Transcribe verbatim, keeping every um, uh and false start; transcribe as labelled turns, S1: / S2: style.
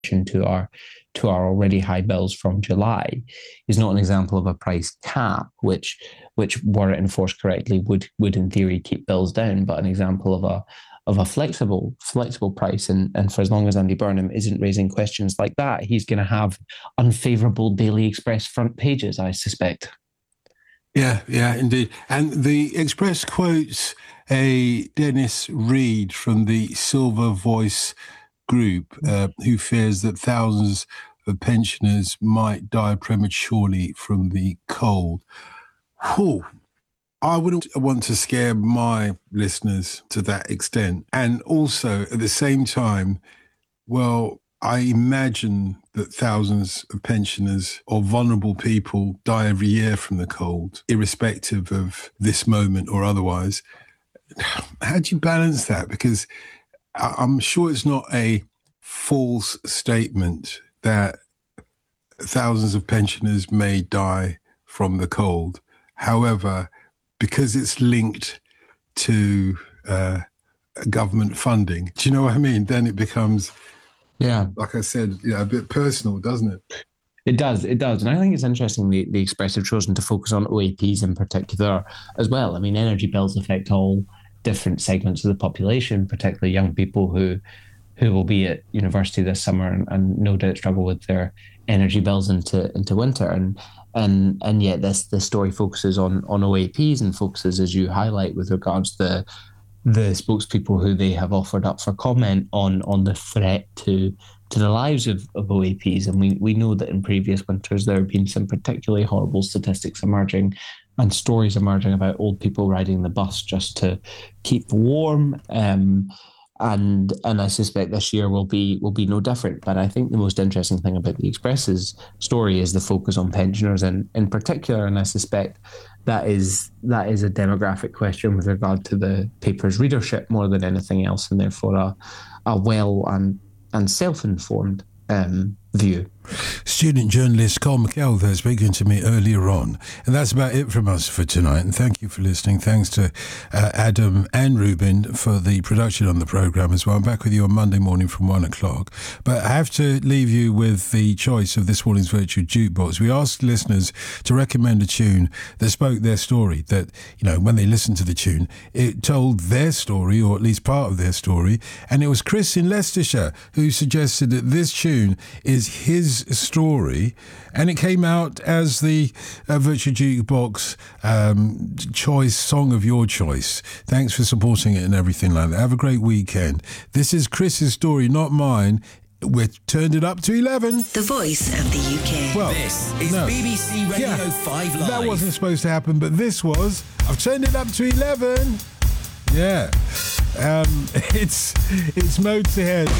S1: to our to our already high bills from July is not an example of a price cap, which which were it enforced correctly would would in theory keep bills down, but an example of a of a flexible flexible price. And, and for as long as Andy Burnham isn't raising questions like that, he's going to have unfavourable Daily Express front pages, I suspect.
S2: Yeah, yeah, indeed. And the Express quotes a Dennis Reed from the Silver Voice group, uh, who fears that thousands of pensioners might die prematurely from the cold. Whew. I wouldn't want to scare my listeners to that extent. And also, at the same time, well, I imagine that thousands of pensioners or vulnerable people die every year from the cold, irrespective of this moment or otherwise. How do you balance that? Because I'm sure it's not a false statement that thousands of pensioners may die from the cold. However, because it's linked to uh, government funding, do you know what I mean? Then it becomes,
S1: yeah,
S2: like I said, you know, a bit personal, doesn't it?
S1: It does, it does. And I think it's interesting the, the Express have chosen to focus on O A Ps in particular as well. I mean, energy bills affect all different segments of the population, particularly young people who who will be at university this summer and, and no doubt struggle with their energy bills into into winter. And and and yet this this story focuses on on O A Ps and focuses, as you highlight, with regards to the the spokespeople who they have offered up for comment on on the threat to to the lives of, of O A Ps. And we, we know that in previous winters there have been some particularly horrible statistics emerging and stories emerging about old people riding the bus just to keep warm. Um, and and I suspect this year will be will be no different. But I think the most interesting thing about the Express's story is the focus on pensioners in, in particular. And I suspect that is that is a demographic question with regard to the paper's readership more than anything else, and therefore a, a well and and self-informed um, view.
S2: Student journalist Col McKell has spoken to me earlier on. And that's about it from us for tonight. And thank you for listening. Thanks to uh, Adam and Ruben for the production on the programme as well. I'm back with you on Monday morning from one o'clock. But I have to leave you with the choice of this morning's Virtual Jukebox. We asked listeners to recommend a tune that spoke their story, that, you know, when they listened to the tune, it told their story, or at least part of their story. And it was Chris in Leicestershire who suggested that this tune is his story, and it came out as the uh, Virtual Jukebox um, choice song of your choice. Thanks for supporting it and everything like that. Have a great weekend. This is Chris's story, not mine. We've turned it up to eleven.
S3: The voice of the U K.
S2: Well,
S4: this is
S2: no.
S4: B B C Radio
S2: yeah,
S4: five Live.
S2: That wasn't supposed to happen, but this was. I've turned it up to eleven. Yeah. Um, it's it's Motorhead.